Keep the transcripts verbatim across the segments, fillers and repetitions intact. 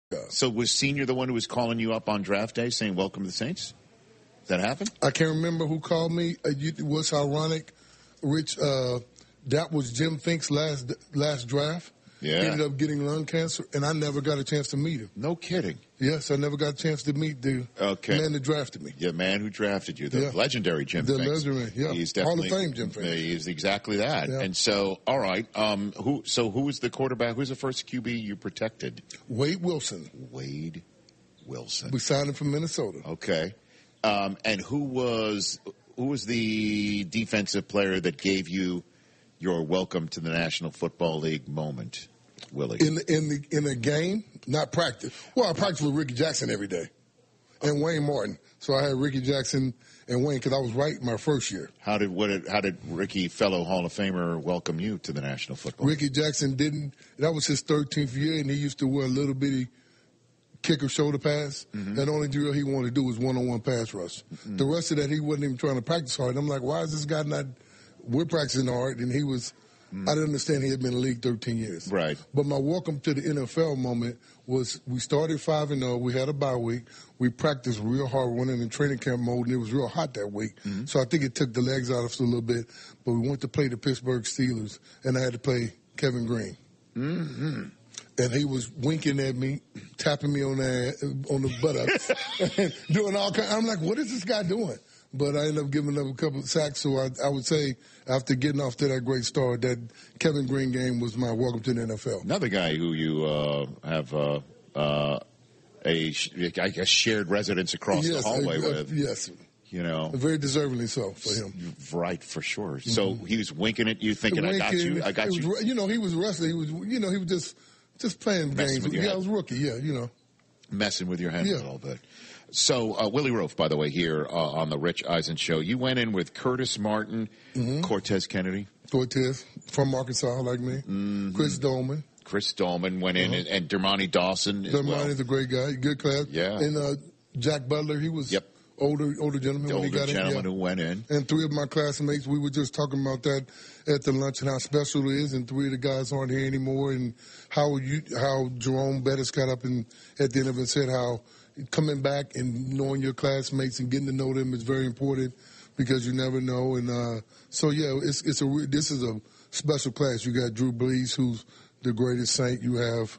So was Senior the one who was calling you up on draft day saying, welcome to the Saints? Did that happen? I can't remember who called me. It was ironic. Rich, uh, that was Jim Fink's last last draft. Yeah. He ended up getting lung cancer, and I never got a chance to meet him. No kidding. Yes, I never got a chance to meet the okay. man that drafted me. The man who drafted you, the yeah. legendary Jim the Fink. The legendary, yeah. He's definitely, Hall of Fame Jim Fink. He's exactly that. Yeah. And so, all right, um, who? So who was the quarterback? Who's the first Q B you protected? Wade Wilson. Wade Wilson. We signed him from Minnesota. Okay. Um, and who was who was the defensive player that gave you your welcome to the National Football League moment, Willie? In the, in the in a game, not practice. Well, I practiced with Ricky Jackson every day, and Wayne Martin. So I had Ricky Jackson and Wayne because I was right my first year. How did what did, how did Ricky, fellow Hall of Famer, welcome you to the National Football League? Ricky Jackson didn't. That was his thirteenth year, and he used to wear a little bitty kicker shoulder pass. Mm-hmm. And the only drill he wanted to do was one-on-one pass rush. Mm-hmm. The rest of that, he wasn't even trying to practice hard. And I'm like, why is this guy not? We're practicing hard, and he was. Mm. I didn't understand he had been in the league thirteen years. Right. But my welcome to the N F L moment was we started five and oh. We had a bye week. We practiced real hard, went in training camp mode, and it was real hot that week. Mm-hmm. So I think it took the legs out of us a little bit. But we went to play the Pittsburgh Steelers, and I had to play Kevin Green. Mm-hmm. And he was winking at me, tapping me on the on the buttocks, doing all kind. I'm like, what is this guy doing? But I ended up giving up a couple of sacks. So I, I would say, after getting off to that great start, that Kevin Green game was my welcome to the N F L. Another guy who you uh, have uh, uh, a, I guess, shared residence across yes, the hallway uh, with. Yes. You know, very deservingly so for him. Right, for sure. Mm-hmm. So he was winking at you, thinking, winking, "I got you, I got was, you." You know, he was wrestling. He was, you know, he was just. Just playing Messing games. Yeah, I was rookie. Yeah, you know. Messing with your head yeah. a little bit. So, uh, Willie Roaf, by the way, here uh, on the Rich Eisen Show. You went in with Curtis Martin, mm-hmm. Cortez Kennedy. Cortez, from Arkansas, like me. Mm-hmm. Chris Dolman. Chris Dolman went in, uh-huh. and, and Dermontti Dawson as Dermontti well. is a great guy. Good class. Yeah. And uh, Jack Butler, he was... Yep. Older, older gentleman. The when older he got gentleman in, yeah. who went in, and three of my classmates. We were just talking about that at the lunch and how special it is. And three of the guys aren't here anymore. And how you, how Jerome Bettis got up and at the end of it said how coming back and knowing your classmates and getting to know them is very important because you never know. And uh, so yeah, it's it's a this is a special class. You got Drew Brees, who's the greatest Saint. You have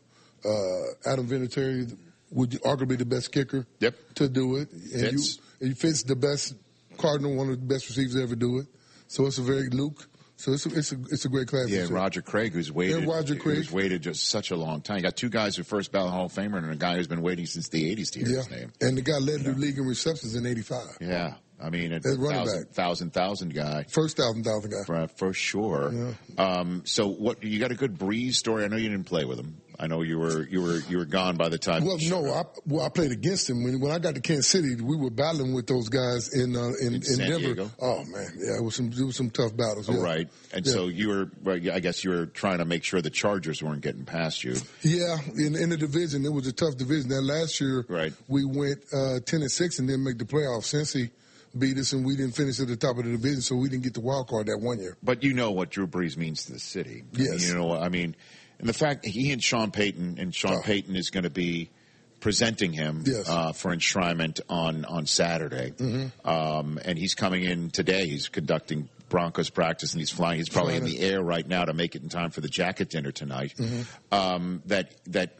uh, Adam Vinatieri, would arguably the best kicker. Yep. To do it, and Fitz. you. He fits the best Cardinal, one of the best receivers to ever do it. So it's a very Luke. So it's a, it's a, it's a great class. Yeah, Roger Craig, who's waited, yeah, Roger Craig. who's waited just such a long time. You got two guys who first ballot Hall of Famer and a guy who's been waiting since the eighties to hear yeah. his name. And the guy led yeah. the league in receptions in eighty-five. Yeah. I mean, a running thousand, back. thousand, thousand guy. First thousand, thousand guy. For, for sure. Yeah. Um, so what, you got a good Breeze story? I know you didn't play with him. I know you were, you were, you were gone by the time. Well, no, I, well, I played against him. When, when I got to Kansas City, we were battling with those guys in, uh, in, in, in San Denver. Diego? Oh man. Yeah, it was some, it was some tough battles. Oh, yeah. right. And yeah. so you were, well, I guess you were trying to make sure the Chargers weren't getting past you. Yeah. In, in the division, it was a tough division. That last year, right. we went, uh, ten and six and didn't make the playoffs. Cincy beat us, and we didn't finish at the top of the division, so we didn't get the wild card that one year. But you know what Drew Brees means to the city. I Yes. mean, you know, I mean, and the fact he and Sean Payton, and Sean oh. Payton is going to be presenting him yes. uh, for enshrinement on, on Saturday. Mm-hmm. Um, and he's coming in today. He's conducting Broncos practice, and he's flying. He's probably flying in the air right now to make it in time for the jacket dinner tonight. Mm-hmm. Um, that that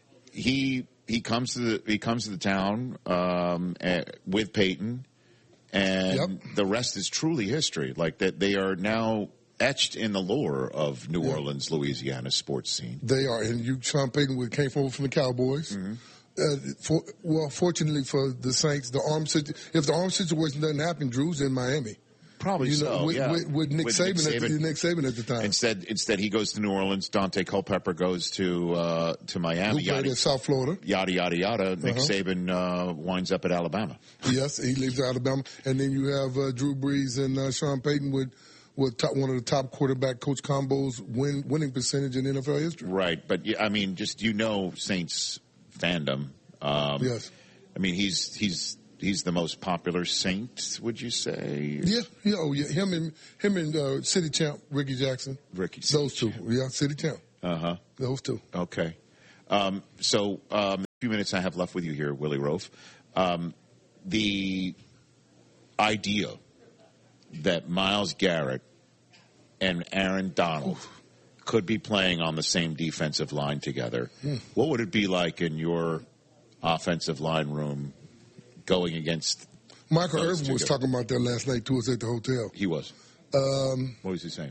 he he comes to the he comes to the town um, uh, with Payton. And yep. the rest is truly history. Like that, they are now etched in the lore of New yep. Orleans, Louisiana sports scene. They are, and you, Sean Payton, came over from the Cowboys. Mm-hmm. Uh, for, well, fortunately for the Saints, the arm situ- if the arm situation doesn't happen, Drew's in Miami. Probably you know, so, with, yeah. with, with Nick with Saban, Nick at Saban. the, Nick Saban at the time. Instead, instead he goes to New Orleans. Dante Culpepper goes to uh, to Miami. Who played yada, in South Florida. Yada yada yada. Nick uh-huh. Saban uh, winds up at Alabama. Yes, he leaves Alabama, and then you have uh, Drew Brees and uh, Sean Payton with with top, one of the top quarterback coach combos win, winning percentage in N F L history. Right, but I mean, just you know, Saints fandom. Um, yes, I mean he's he's. He's the most popular Saint, would you say? Yeah, yeah, oh yeah. Him and him and uh, City Champ Ricky Jackson. Ricky, those two. Yeah, City Champ. Uh huh. Those two. Okay. Um, so. Um, few minutes I have left with you here, Willie Roaf. Um, the idea that Myles Garrett and Aaron Donald could be playing on the same defensive line together, mm. what would it be like in your offensive line room going against Michael Irvin was talking about that last night to us at the hotel. He was. Um, what was he saying?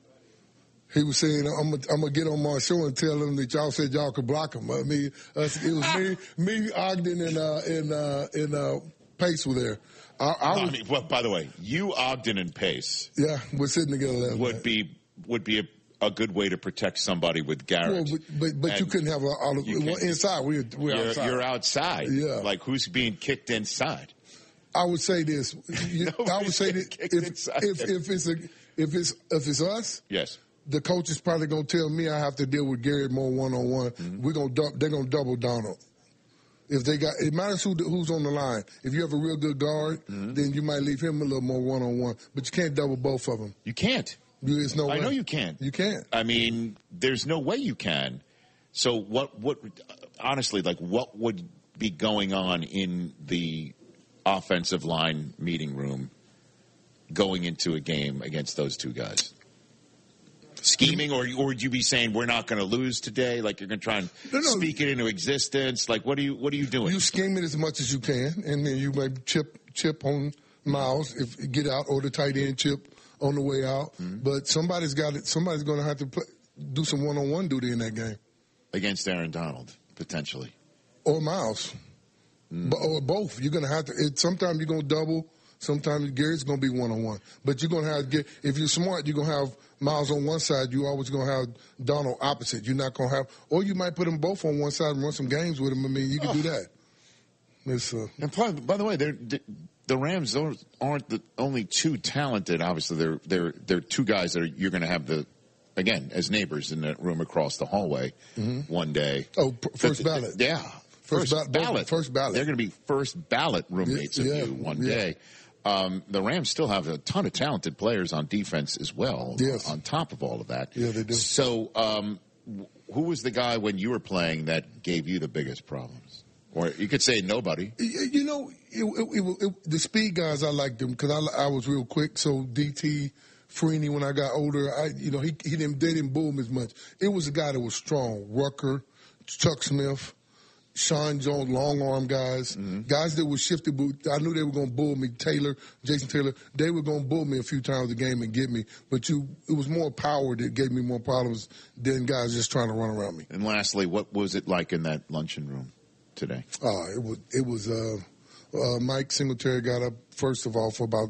He was saying, I'm going I'm to get on my show and tell them that y'all said y'all could block him. I mean, uh, it was me, me, Ogden, and, uh, and, uh, and uh, Pace were there. I, I, was, I mean, well, by the way, you, Ogden, and Pace. Yeah, we're sitting together last would night. Be, would be a, a good way to protect somebody with Garrett. Well, but but, but you couldn't have all of well, inside. We're, we're you're, outside. You're outside. Yeah. Like, who's being kicked inside? I would say this. You, I would say that if, if, if, it's a, if, it's, if it's us. Yes. The coach is probably going to tell me I have to deal with Garrett more one-on-one. Mm-hmm. We're going to they're going to double Donald. If they got it matters who who's on the line. If you have a real good guard, mm-hmm. then you might leave him a little more one-on-one. But you can't double both of them. You can't. There's no I way. know you can't. You can't. I mean, there's no way you can. So what? What? Honestly, like, what would be going on in the offensive line meeting room going into a game against those two guys? Scheming, or or would you be saying we're not going to lose today? Like, you're going to try and no, no. speak it into existence? Like, what are you what are you doing? You scheme it as much as you can, and then you might chip chip on Myles if you get out, or the tight end chip on the way out. Mm-hmm. But somebody's got it. Somebody's going to have to play, do some one on one duty in that game against Aaron Donald potentially, or Myles, mm. or both. You're going to have to. It, sometimes you're going to double. Sometimes Garrett's going to be one-on-one. But you're going to have, get, if you're smart, you're going to have Myles on one side. You're always going to have Donald opposite. You're not going to have, or you might put them both on one side and run some games with them. I mean, you can oh. do that. It's, uh, and by, by the way, they're, the Rams aren't the only two talented. Obviously, they're, they're, they're two guys that are, you're going to have the, again, as neighbors in that room across the hallway mm-hmm. one day. Oh, first ballot. The, yeah. First, first ballot. First ballot. They're going to be first ballot roommates yeah, of yeah, you one yeah. day. Um, the Rams still have a ton of talented players on defense as well, yes. on top of all of that. Yeah, they do. So um, who was the guy when you were playing that gave you the biggest problems? Or you could say nobody. You know, it, it, it, the speed guys, I liked them because I, I was real quick. So D T, Freeney, when I got older, I, you know, he, he didn't, they didn't boom as much. It was a guy that was strong. Rucker, Chuck Smith, Sean Jones, long arm guys, mm-hmm. guys that were shifted. I knew they were going to bull me. Taylor, Jason Taylor, they were going to bull me a few times a game and get me. But you, it was more power that gave me more problems than guys just trying to run around me. And lastly, what was it like in that luncheon room today? Uh, it was, it was uh, uh, Mike Singletary got up, first of all, for about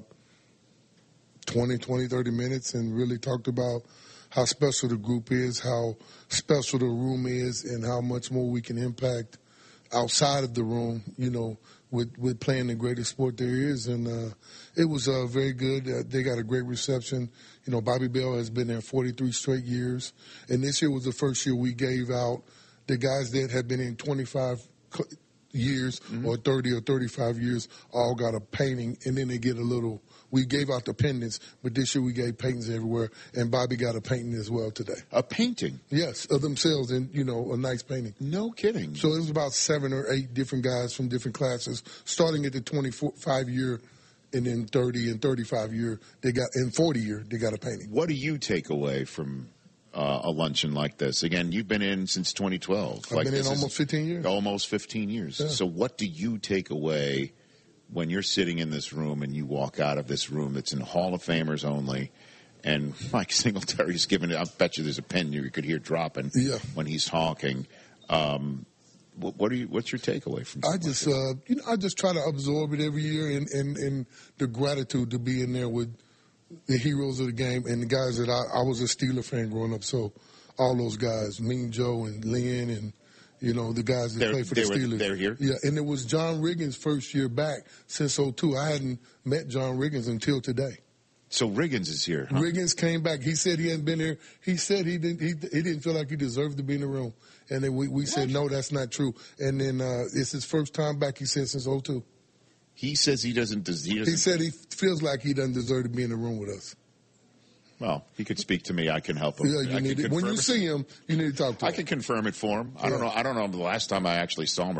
twenty, twenty, thirty minutes and really talked about how special the group is, how special the room is, and how much more we can impact outside of the room, you know, with, with playing the greatest sport there is. And uh, it was uh, very good. Uh, they got a great reception. You know, Bobby Bell has been there forty-three straight years. And this year was the first year we gave out the guys that had been in twenty-five years mm-hmm. or thirty or thirty-five years all got a painting, and then they get a little – we gave out the pendants, but this year we gave paintings everywhere, and Bobby got a painting as well today. A painting? Yes, of themselves, and, you know, a nice painting. No kidding. So it was about seven or eight different guys from different classes, starting at the twenty-five year, and then thirty and thirty-five year, they got, and forty year, they got a painting. What do you take away from uh, a luncheon like this? Again, you've been in since twenty twelve. I've like been in almost fifteen years. Almost fifteen years. Yeah. So what do you take away when you're sitting in this room and you walk out of this room that's in Hall of Famers only, and Mike Singletary's giving it, I bet you there's a pen you could hear dropping yeah. when he's talking. Um, what, what are you? What's your takeaway from? I just, like uh, you know, I just try to absorb it every year, and, and, and the gratitude to be in there with the heroes of the game and the guys that I, I was a Steeler fan growing up. So all those guys, Mean Joe and Lynn and, you know, the guys that they're, play for the Steelers. Were, they're here? Yeah, and it was John Riggins' first year back since oh two. I hadn't met John Riggins until today. So Riggins is here, huh? Riggins came back. He said he hadn't been here. He said he didn't he, he didn't feel like he deserved to be in the room. And then we, we said, no, that's not true. And then uh, it's his first time back, he said, since oh two. He says he doesn't, he doesn't. He said he feels like he doesn't deserve to be in the room with us. Well, he could speak to me. I can help him. Yeah, you I need it. When you it. see him, you need to talk to him. I can confirm it for him. I yeah. don't know. I don't know the last time I actually saw him.